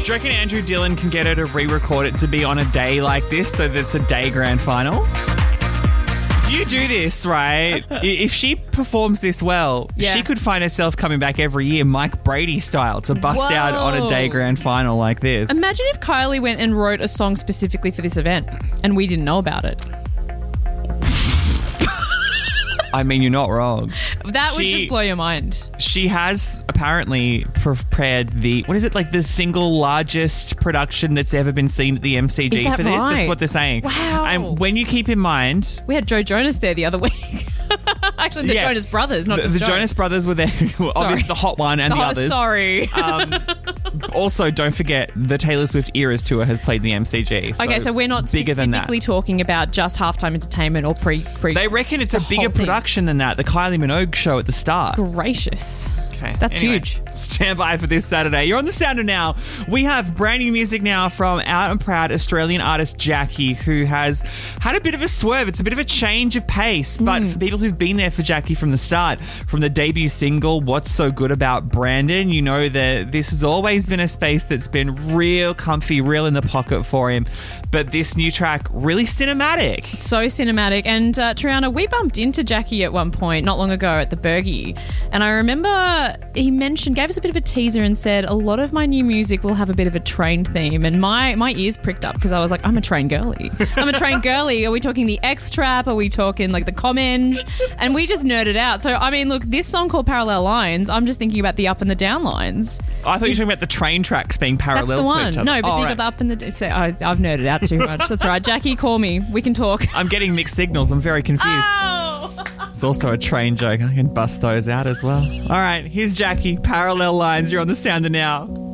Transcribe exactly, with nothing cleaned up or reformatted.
Do you reckon Andrew Dillon can get her to re-record it to be on a day like this so that it's a day grand final? If you do this, right, if she performs this well, Yeah. she could find herself coming back every year Mike Brady style to bust Whoa. out on a day grand final like this. Imagine if Kylie went and wrote a song specifically for this event and we didn't know about it. I mean, you're not wrong. That would She- just blow your mind. She has apparently prepared the, what is it, like the single largest production that's ever been seen at the M C G Is that for this. right? That's what they're saying. Wow. And when you keep in mind, We had Joe Jonas there the other week. Actually, the Yeah. Jonas Brothers, not the, just the Joe. Jonas Brothers were there, obviously the hot one and the Oh, others. sorry. Um, also, don't forget the Taylor Swift Eras Tour has played the M C G. So okay, so we're not bigger than that. specifically talking about just halftime entertainment or pre pre. They reckon it's a the bigger whole thing. production than that. The Kylie Minogue show at the start. Gracious. Okay, That's anyway, huge. Stand by for this Saturday. You're on the Sounder now. We have brand new music now from out and proud Australian artist Jackie, who has had a bit of a swerve. It's a bit of a change of pace, but Mm. for people who've been there for Jackie from the start, from the debut single, What's So Good About Brandon, you know that this has always been a space that's been real comfy, real in the pocket for him. But this new track, really cinematic. So cinematic. And uh, Triana, we bumped into Jackie at one point not long ago at the Bergie. And I remember he mentioned, gave us a bit of a teaser and said, a lot of my new music will have a bit of a train theme. And my, my ears pricked up because I was like, I'm a train girly. I'm a train girly. Are we talking the X-Trap? Are we talking like the Comenge? And we just nerded out. So, I mean, look, this song called Parallel Lines, I'm just thinking about the up and the down lines. I thought you were talking about the train tracks being parallel That's the to one. each other. No, but Oh, think right. of the up and the... So I, I've nerded out too much. That's all right. Jackie, call me. We can talk. I'm getting mixed signals. I'm very confused. Oh! It's also a train joke. I can bust those out as well. All right, here's Jackie. Parallel lines. You're on the Sounder now.